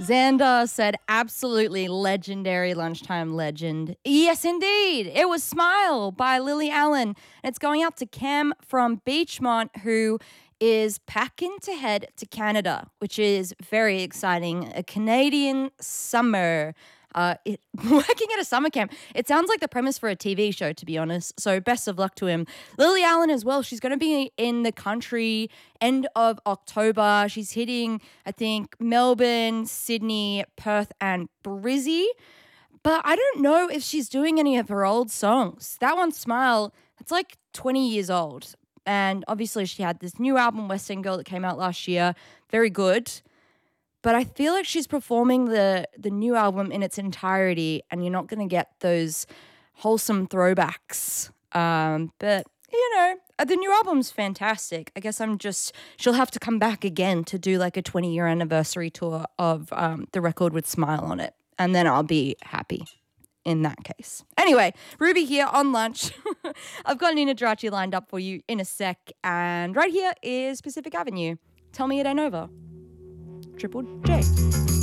Xander said, absolutely legendary lunchtime legend. Yes, indeed. It was Smile by Lily Allen. It's going out to Cam from Beachmont, who is packing to head to Canada, which is very exciting. A Canadian summer. Working at a summer camp. It sounds like the premise for a TV show, to be honest. So best of luck to him. Lily Allen as well. She's going to be in the country end of October. She's hitting, I think, Melbourne, Sydney, Perth, and Brizzy. But I don't know if she's doing any of her old songs. That one, Smile, it's like 20 years old. And obviously she had this new album, West End Girl, that came out last year. Very good. But I feel like she's performing the new album in its entirety, and you're not going to get those wholesome throwbacks. But, the new album's fantastic. I guess she'll have to come back again to do like a 20-year anniversary tour of the record with Smile on it. And then I'll be happy in that case. Anyway, Ruby here on lunch. I've got Nina Geraci lined up for you in a sec. And right here is Pacific Avenue. Tell me it ain't over. Triple J.